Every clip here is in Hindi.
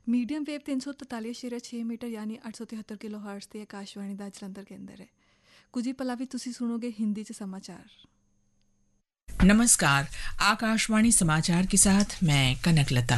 ਮੀਡੀਅਮ ਵੇਵ 343.6 ਮੀਟਰ ਯਾਨੀ 873 ਕਿਲੋ ਹਰਟਜ਼ ਤੇ ਆਕਾਸ਼ਵਾਣੀ ਦਾ ਜਲੰਧਰ ਕੇਂਦਰ ਹੈ। ਕੁਝ ਹੀ ਪਲਾਂ ਵਿੱਚ ਤੁਸੀਂ ਸੁਣੋਗੇ ਹਿੰਦੀ 'ਚ समाचार। नमस्कार, आकाशवाणी समाचार के साथ मैं कनकलता।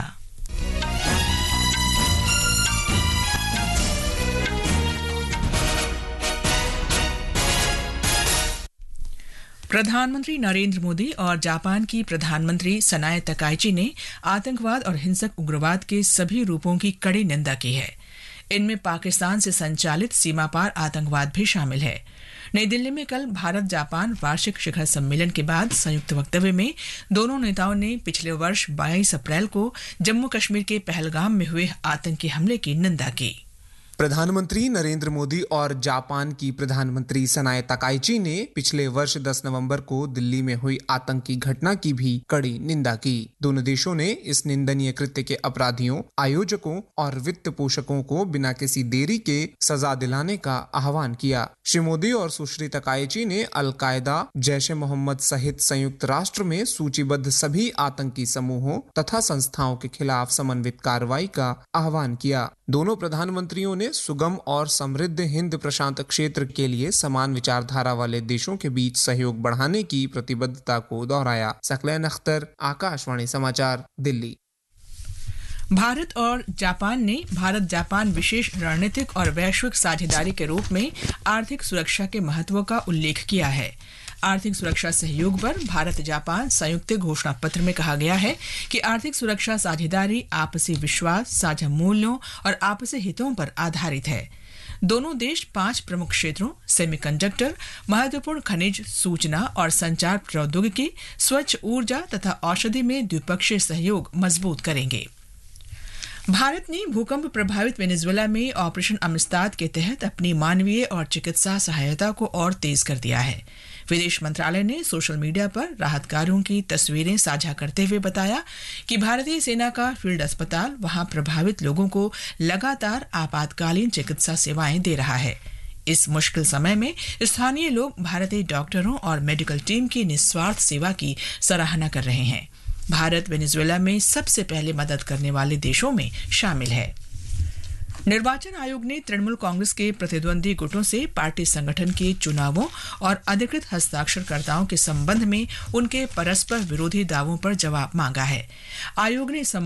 प्रधानमंत्री नरेंद्र मोदी और जापान की प्रधानमंत्री सनाए तकाइची ने आतंकवाद और हिंसक उग्रवाद के सभी रूपों की कड़ी निंदा की है। इनमें पाकिस्तान से संचालित सीमा पार आतंकवाद भी शामिल है। नई दिल्ली में कल भारत जापान वार्षिक शिखर सम्मेलन के बाद संयुक्त वक्तव्य में दोनों नेताओं ने पिछले वर्ष 22 अप्रैल को जम्मू कश्मीर के पहलगाम में हुए आतंकी हमले की निंदा की। प्रधानमंत्री नरेंद्र मोदी और जापान की प्रधानमंत्री सनाए तकाइची ने पिछले वर्ष 10 नवंबर को दिल्ली में हुई आतंकी घटना की भी कड़ी निंदा की। दोनों देशों ने इस निंदनीय कृत्य के अपराधियों, आयोजकों और वित्त पोषकों को बिना किसी देरी के सजा दिलाने का आह्वान किया। श्री मोदी और सुश्री तकाइची ने अल-कायदा, जैश ए मोहम्मद सहित संयुक्त राष्ट्र में सूचीबद्ध सभी आतंकी समूहों तथा संस्थाओं के खिलाफ समन्वित कार्रवाई का आह्वान किया। दोनों प्रधानमंत्रियों ने सुगम और समृद्ध हिंद प्रशांत क्षेत्र के लिए समान विचारधारा वाले देशों के बीच सहयोग बढ़ाने की प्रतिबद्धता को दोहराया। सकलैन अख्तर, आकाशवाणी समाचार, दिल्ली। भारत और जापान ने भारत जापान विशेष रणनीतिक और वैश्विक साझेदारी के रूप में आर्थिक सुरक्षा के महत्व का उल्लेख किया है। आर्थिक सुरक्षा सहयोग पर भारत जापान संयुक्त घोषणा पत्र में कहा गया है कि आर्थिक सुरक्षा साझेदारी आपसी विश्वास, साझा मूल्यों और आपसी हितों पर आधारित है। दोनों देश 5 प्रमुख क्षेत्रों सेमीकंडक्टर, महत्वपूर्ण खनिज, सूचना और संचार प्रौद्योगिकी, स्वच्छ ऊर्जा तथा औषधि में द्विपक्षीय सहयोग मजबूत करेंगे। भारत ने भूकंप प्रभावित वेनेजुएला में ऑपरेशन अमस्ताद के तहत अपनी मानवीय और चिकित्सा सहायता को और तेज कर दिया है। विदेश मंत्रालय ने सोशल मीडिया पर राहत कार्यों की तस्वीरें साझा करते हुए बताया कि भारतीय सेना का फील्ड अस्पताल वहां प्रभावित लोगों को लगातार आपातकालीन चिकित्सा सेवाएं दे रहा है। इस मुश्किल समय में स्थानीय लोग भारतीय डॉक्टरों और मेडिकल टीम की निस्वार्थ सेवा की सराहना कर रहे हैं। भारत वेनेजुएला में सबसे पहले मदद करने वाले देशों में शामिल है। निर्वाचन आयोग ने तृणमूल कांग्रेस के प्रतिद्वंदी गुटों से पार्टी संगठन के चुनावों और अधिकृत हस्ताक्षरकर्ताओं के संबंध में उनके परस्पर विरोधी दावों पर जवाब मांगा है। आयोग ने